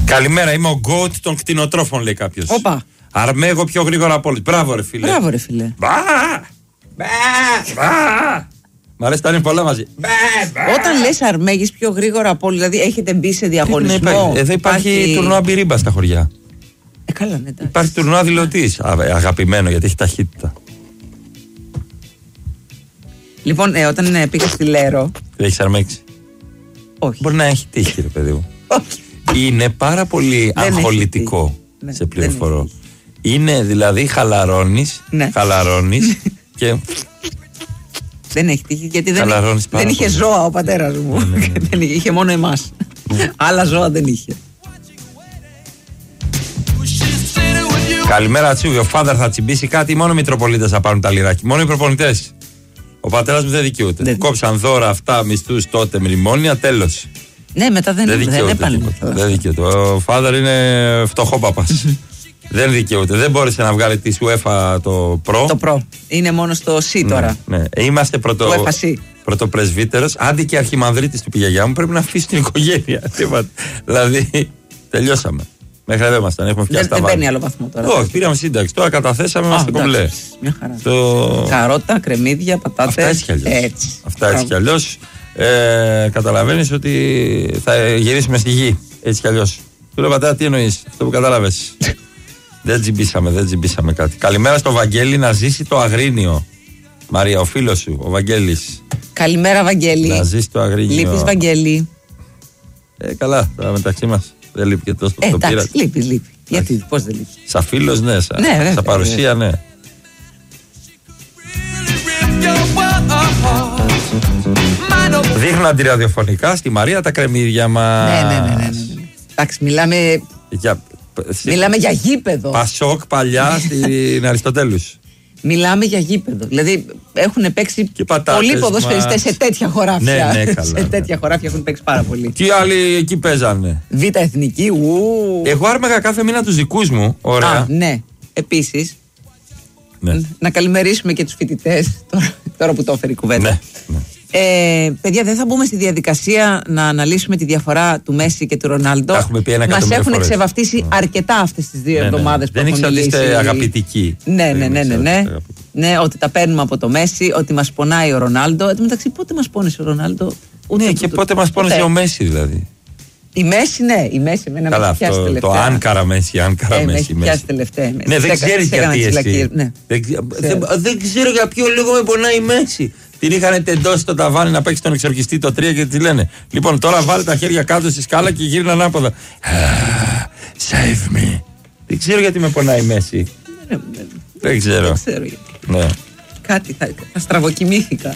Καλημέρα, είμαι ο γκότ των κτηνοτρόφων, λέει κάποιος. Όπα. Αρμέγω πιο γρήγορα από όλους. Μπράβο, ρε φίλε. Μπράβο, ρε φίλε. Μ' αρέσει τα είναι πολλά μαζί. Όταν λες αρμέγεις πιο γρήγορα από όλους, δηλαδή έχετε μπει σε διαγωνισμό. Εδώ υπάρχει τουρνουά μπυρίμπα στα χωριά. Καλά, ναι, εντάξει. Υπάρχει τουρνουά δηλωτής. Αγαπημένο γιατί έχει ταχύτητα. Λοιπόν, όταν πήγα στη Λέρο. Έχεις αρμέξει? Όχι. Μπορεί να έχει τύχει, ρε παιδί μου. Όχι. Είναι πάρα πολύ αγχολητικό, σε πληροφορώ. Είναι δηλαδή χαλαρώνεις και... Δεν έχει τύχει γιατί δεν είχε πολύ ζώα ο πατέρας μου. Ναι. Είχε μόνο εμάς. Άλλα ζώα δεν είχε. Καλημέρα, Τσούβι. Ο Φάδερ θα τσιμπήσει κάτι. Μόνο οι Μητροπολίτες θα πάρουν τα λιράκι. Μόνο οι προπονητές. Ο πατέρας μου δεν δικαιούται. Κόψαν δώρα αυτά, μισθούς τότε, μνημόνια, τέλος. Ναι, μετά δεν έπανε. Δεν δικαιούται. Ο Φάδερ είναι φτωχό παπάς. Δεν δικαιούται. Δεν μπόρεσε να βγάλει τη UEFA το Pro. Το Pro. Είναι μόνο στο C τώρα. Ναι. Είμαστε πρωτοπρεσβύτερος. Άντε και αρχιμανδρίτης του πηγιαγιά μου πρέπει να αφήσει την οικογένεια. Δηλαδή, τελειώσαμε. Μέχρι εδώ ήμασταν. Έχουμε φτιάξει τα βάρη. Δεν παίρνει άλλο βαθμό τώρα. Όχι, πήραμε σύνταξη. Τώρα καταθέσαμε, είμαστε κομπλέ. Μια χαρά. Καρότα, κρεμμύδια, πατάτες. Αυτά έτσι κι αλλιώς. Καταλαβαίνεις ότι θα γυρίσουμε στη γη. Έτσι κι αλλιώς. Του λέω, πατέρα, τι εννοείς? Αυτό που κατάλαβες. Δεν τζιμπήσαμε κάτι. Καλημέρα στο Βαγγέλη, να ζήσει το Αγρίνιο. Μαρία, ο φίλος σου, ο Βαγγέλης. Καλημέρα, Βαγγέλη. Να ζήσει το Αγρίνιο. Λείπεις, Βαγγέλη? Καλά, τώρα μεταξύ μας. Δεν λείπει και τόσο το πήρα. Εντάξει, λείπει. Γιατί, πώς δεν λείπει? Σαν φίλος, ναι. Σαν παρουσία, ναι. Δείχνουν αντιραδιοφωνικά στη Μαρία τα κρεμμύδια μας. Ναι. Εντάξει, μιλάμε για γήπεδο. Πασόκ παλιά στην Αριστοτέλους. Μιλάμε για γήπεδο. Δηλαδή έχουν παίξει πολλοί ποδοσφαιριστές σε τέτοια χωράφια. Ναι, καλά. Σε τέτοια χωράφια έχουν παίξει πάρα πολύ. Τι άλλοι εκεί παίζανε? Β' εθνική, Εγώ άρμεγα κάθε μήνα τους δικούς μου. Ωραία. Ναι, επίσης. Ναι. Να καλημερίσουμε και τους φοιτητές. Τώρα που το έφερε η κουβέντα. Ναι. Παιδιά, δεν θα μπούμε στη διαδικασία να αναλύσουμε τη διαφορά του Μέση και του Ρονάλντο. Μας έχουν ξεβαφτίσει αρκετά αυτές τις 2 εβδομάδες που δεν ήξερα ότι είστε αγαπητικοί. Ναι, ότι τα παίρνουμε από το Μέση, ότι μας πονάει ο Ρονάλντο. Εν τω μεταξύ, πότε μας πόνεσε ο Ρονάλντο? Ναι, και πότε μας πόνεσε ο Μέση δηλαδή? Η Μέση, ναι, η Μέση με ένα πιάσει τελευταία. Το Άνκαρα Μέση, πιάσει τελευταία. Ναι, δεν ξέρεις γιατί εσύ. Δεν ξέρω για ποιο λόγο με πονάει η Μέση. Την είχαν τεντώσει στο ταβάνι να παίξει τον εξορκιστή το 3 και τη λένε, λοιπόν, τώρα βάλε τα χέρια κάτω στη σκάλα και γύρνα ανάποδα. Save me. Δεν ξέρω γιατί με πονάει η Μέση. Δεν ξέρω. Ναι. Κάτι θα στραβοκοιμήθηκα.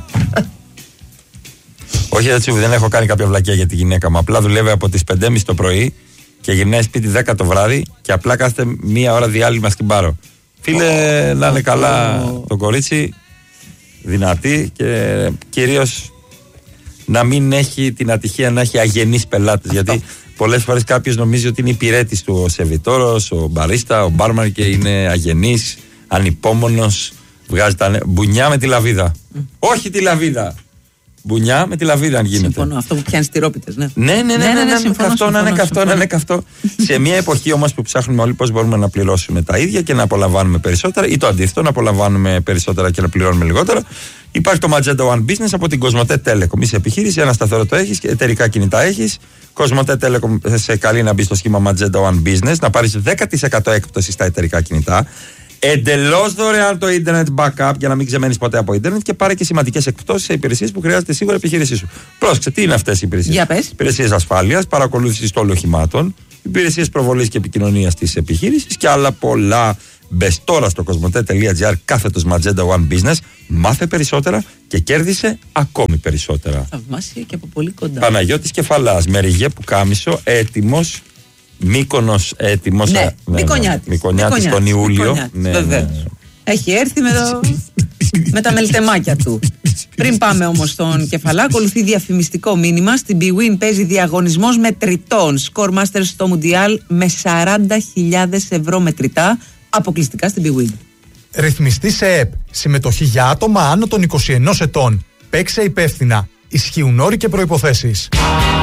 Όχι, έτσι, δεν έχω κάνει κάποια βλακιά για τη γυναίκα μου. Απλά δουλεύει από τις 5.30 το πρωί και γυρνάει σπίτι 10 το βράδυ και απλά κάθεται 1 ώρα διάλειμμα στην Πάρο. Φίλε, να είναι καλά το κορίτσι, δυνατή και κυρίως να μην έχει την ατυχία να έχει αγενείς πελάτες. Γιατί πολλές φορές κάποιος νομίζει ότι είναι υπηρέτης του ο σερβιτόρος, ο μπαρίστα, ο μπάρμαν και είναι αγενής, ανυπόμονος, βγάζει τα μπουνιά με τη λαβίδα. Όχι τη λαβίδα! Μπουνιά με τη λαβίδα, αν γίνεται. Συμφωνώ, αυτό που πιάνει τυρόπιτες, ναι. Ναι, να είναι καυτό. Σε μια εποχή όμως που ψάχνουμε όλοι πώς μπορούμε να πληρώσουμε τα ίδια και να απολαμβάνουμε περισσότερα, ή το αντίθετο, να απολαμβάνουμε περισσότερα και να πληρώνουμε λιγότερα, υπάρχει το Magenta One Business από την Κοσμοτέ Telecom. Είσαι επιχείρηση, ένα σταθερό το έχεις, εταιρικά κινητά έχεις. Κοσμοτέ Telecom σε καλεί να μπει στο σχήμα Magenta One Business, να πάρεις 10% έκπτωση στα εταιρικά κινητά. Εντελώς δωρεάν το internet backup για να μην ξεμένεις ποτέ από internet και πάρε και σημαντικές εκπτώσεις σε υπηρεσίες που χρειάζεται σίγουρα η επιχείρησή σου. Πρόσεξε, τι είναι αυτές οι υπηρεσίες? Για πες. Υπηρεσίες ασφάλειας, παρακολούθησης των οχημάτων, υπηρεσίες προβολής και επικοινωνίας της επιχείρησης και άλλα πολλά. Μπες τώρα στο κοσμοτέ.gr / Magenta One Business, μάθε περισσότερα και κέρδισε ακόμη περισσότερα. Θαυμάσια και από πολύ κοντά. Παναγιώτης Κεφαλάς, με ριγέ πουκάμισο, έτοιμος. Μύκονος έτοιμος. Ναι, Μυκονιάτης τον Ιούλιο. Ναι. Έχει έρθει με τα μελτεμάκια του. Πριν πάμε όμως στον Κεφαλά, ακολουθεί διαφημιστικό μήνυμα. Στην bwin παίζει διαγωνισμός μετρητών. Score Masters στο Μουντιάλ με 40.000 ευρώ μετρητά, αποκλειστικά στην bwin. Ρυθμιστή σε ΕΠ. Συμμετοχή για άτομα άνω των 21 ετών. Παίξε υπεύθυνα. Ισχύουν όροι και προϋποθέσεις.